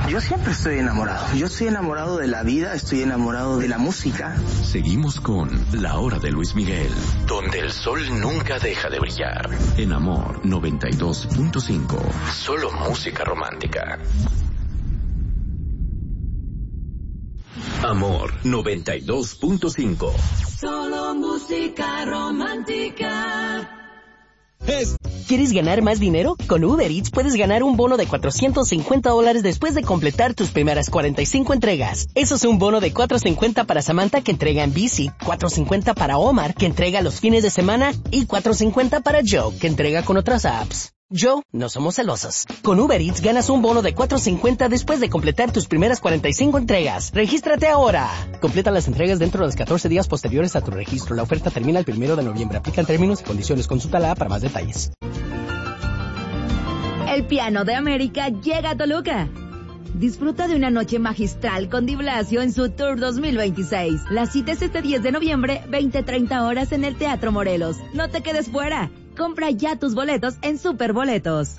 Yo siempre estoy enamorado. Yo estoy enamorado de la vida, estoy enamorado de la música. Seguimos con La Hora de Luis Miguel, donde el sol nunca deja de brillar. En Amor 92.5. Solo música romántica. Amor 92.5. Solo música romántica. ¿Quieres ganar más dinero? Con Uber Eats puedes ganar un bono de $450 después de completar tus primeras 45 entregas. Eso es un bono de $450 para Samantha, que entrega en bici, $450 para Omar, que entrega los fines de semana, y $450 para Joe, que entrega con otras apps. Joe, no somos celosos. Con Uber Eats ganas un bono de $450 después de completar tus primeras 45 entregas. ¡Regístrate ahora! Completa las entregas dentro de los 14 días posteriores a tu registro. La oferta termina el 1 de noviembre. Aplican términos y condiciones. Consulta la app para más detalles. El Piano de América llega a Toluca. Disfruta de una noche magistral con Di Blasio en su Tour 2026. La cita es este 10 de noviembre, 20-30 horas en el Teatro Morelos. No te quedes fuera. Compra ya tus boletos en Superboletos.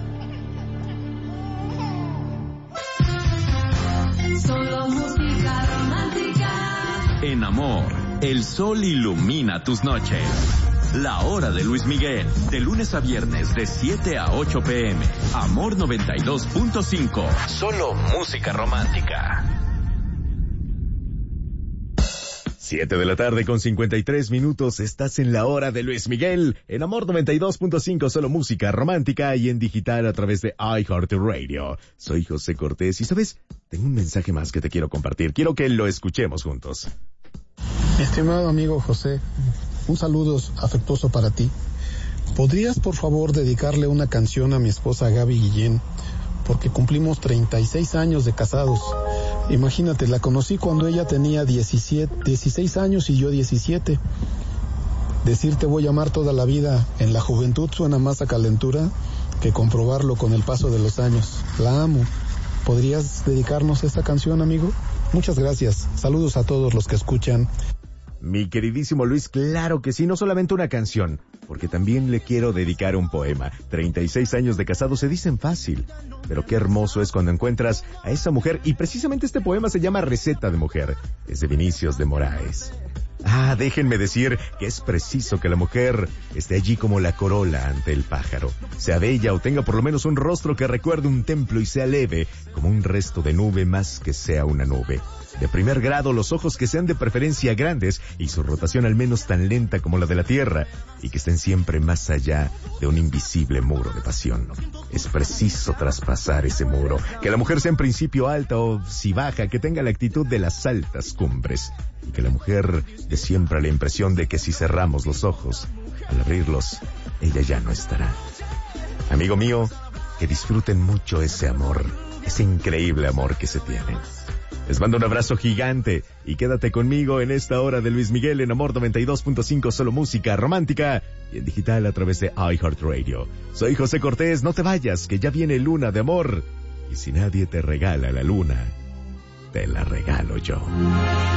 Solo música romántica. En Amor, el sol ilumina tus noches. La Hora de Luis Miguel, de lunes a viernes de 7 a 8 p.m. Amor 92.5. Solo música romántica. 7 de la tarde con 53 minutos. Estás en La Hora de Luis Miguel, en Amor 92.5, solo música romántica, y en digital a través de iHeartRadio. Soy José Cortés y, ¿sabes? Tengo un mensaje más que te quiero compartir. Quiero que lo escuchemos juntos. Estimado amigo José, un saludo afectuoso para ti. ¿Podrías, por favor, dedicarle una canción a mi esposa Gaby Guillén? Porque cumplimos 36 años de casados. Imagínate, la conocí cuando ella tenía 16 años y yo 17. Decirte voy a amar toda la vida en la juventud suena más a calentura que comprobarlo con el paso de los años. La amo. ¿Podrías dedicarnos esta canción, amigo? Muchas gracias. Saludos a todos los que escuchan. Mi queridísimo Luis, claro que sí, no solamente una canción, porque también le quiero dedicar un poema. 36 años de casado se dicen fácil, pero qué hermoso es cuando encuentras a esa mujer, y precisamente este poema se llama Receta de Mujer. Es de Vinicius de Moraes. Déjenme decir que es preciso que la mujer esté allí como la corola ante el pájaro. Sea bella o tenga por lo menos un rostro que recuerde un templo y sea leve como un resto de nube más que sea una nube. De primer grado, los ojos que sean de preferencia grandes y su rotación al menos tan lenta como la de la Tierra, y que estén siempre más allá de un invisible muro de pasión. Es preciso traspasar ese muro, que la mujer sea en principio alta o si baja, que tenga la actitud de las altas cumbres, y que la mujer dé siempre la impresión de que si cerramos los ojos, al abrirlos, ella ya no estará. Amigo mío, que disfruten mucho ese amor, ese increíble amor que se tienen. Les mando un abrazo gigante y quédate conmigo en esta hora de Luis Miguel en Amor 92.5, solo música romántica, y en digital a través de iHeartRadio. Soy José Cortés, no te vayas, que ya viene Luna de Amor, y si nadie te regala la luna, te la regalo yo.